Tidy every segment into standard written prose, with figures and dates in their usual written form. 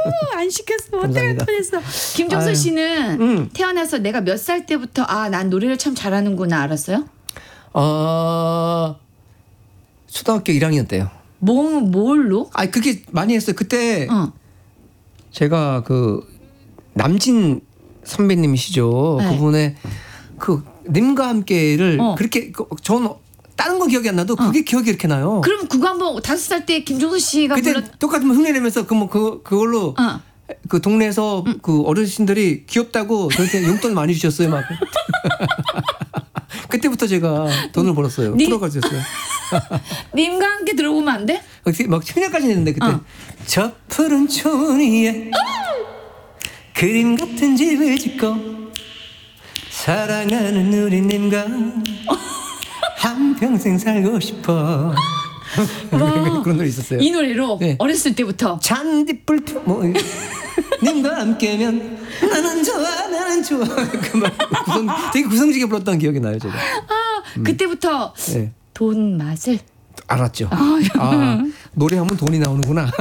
안 시켰어. 어떡할 감사합니다. 뻔했어. 김종서 씨는 태어나서 내가 몇 살 때부터 난 노래를 참 잘하는구나 알았어요? 초등학교 1학년 때요. 뭘로? 그게 많이 했어요. 그때 제가 그 남진 선배님이시죠. 네. 그분의 그 님과 함께를 그렇게 전 다른 건 기억이 안 나도 그게 기억이 이렇게 나요. 그럼 그거 한번 5살 때 김종서 씨가 그때 똑같이 흉내내면서 그걸로 그 동네에서 그 어르신들이 귀엽다고 저한테 용돈 많이 주셨어요. 막. 그때부터 제가 돈을 벌었어요. 풀어가지고요. 님과 함께 들어보면 안 돼? 막 청년까지 했는데 그때 저 푸른 초니에 그림 같은 집을 짓고 사랑하는 우리 님과 한평생 살고 싶어. 그런 노래 있었어요. 이 노래로 네. 어렸을 때부터 잔디불 님과 함께면 나는 좋아 되게 구성지게 불렀던 기억이 나요 제가. 그때부터 네. 돈 맛을 알았죠. 노래하면 돈이 나오는구나.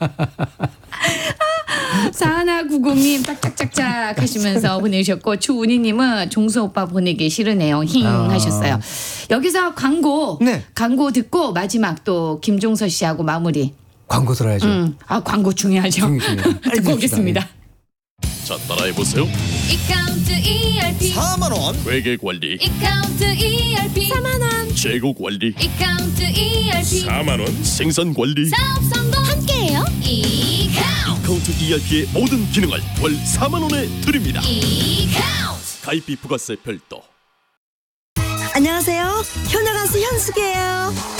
4190님 딱딱짝짝 하시면서 보내주셨고 추운희님은 종수 오빠 보내기 싫으네요. 힝 하셨어요. 여기서 광고 듣고 마지막 또 김종서 씨하고 마무리. 광고 들어야죠. 광고 중요하죠. 듣고 오겠습니다. 자, 따라해보세요. 이카운트 ERP 4만원 회계관리, 이카운트 ERP 4만원 재고관리, 이카운트 ERP 4만원 생산관리. 사업 성공 함께해요. 이카운트 ERP의 모든 기능을 월 4만원에 드립니다. 이카운트 가입비 부가세 별도. 안녕하세요. 효녀 가수 현숙이에요.